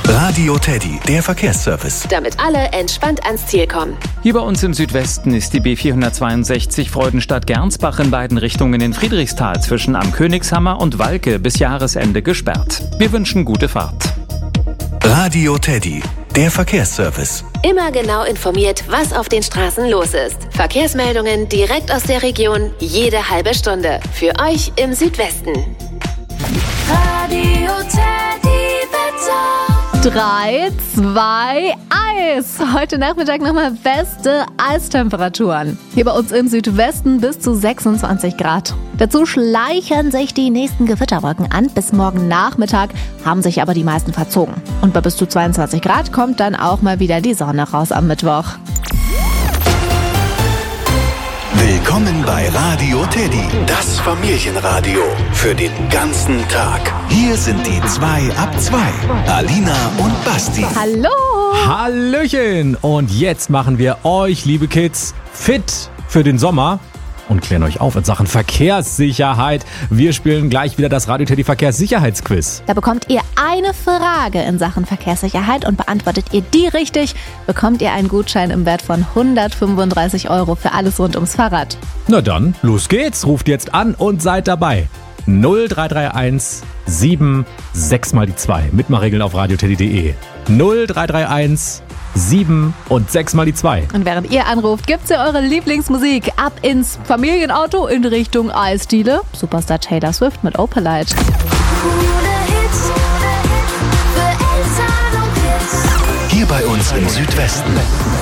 Radio Teddy, der Verkehrsservice. Damit alle entspannt ans Ziel kommen. Hier bei uns im Südwesten ist die B462 Freudenstadt-Gernsbach in beiden Richtungen in Friedrichsthal zwischen Am Königshammer und Walke bis Jahresende gesperrt. Wir wünschen gute Fahrt. Radio Teddy, der Verkehrsservice. Immer genau informiert, was auf den Straßen los ist. Verkehrsmeldungen direkt aus der Region, jede halbe Stunde. Für euch im Südwesten. Radio Teddy Wetter. 3, 2, Eis. Heute Nachmittag nochmal beste Eistemperaturen. Hier bei uns im Südwesten bis zu 26 Grad. Dazu schleichen sich die nächsten Gewitterwolken an. Bis morgen Nachmittag haben sich aber die meisten verzogen. Und bei bis zu 22 Grad kommt dann auch mal wieder die Sonne raus am Mittwoch. Willkommen bei Radio Teddy, das Familienradio für den ganzen Tag. Hier sind die 2 ab 2, Alina und Basti. Hallo! Hallöchen! Und jetzt machen wir euch, liebe Kids, fit für den Sommer und klären euch auf in Sachen Verkehrssicherheit. Wir spielen gleich wieder das Radio Teddy Verkehrssicherheitsquiz. Da bekommt ihr eine Frage in Sachen Verkehrssicherheit und beantwortet ihr die richtig, bekommt ihr einen Gutschein im Wert von 135 € für alles rund ums Fahrrad. Na dann, los geht's. Ruft jetzt an und seid dabei. 0331 76 mal die 2. Mitmachregeln auf radioteddy.de. 0331 7 und 6 mal die 2. Und während ihr anruft, gibt's ja eure Lieblingsmusik. Ab ins Familienauto in Richtung Eisdiele. Superstar Taylor Swift mit Opalite. Coole Hits für Eltern und Kids. Hier bei uns im Südwesten.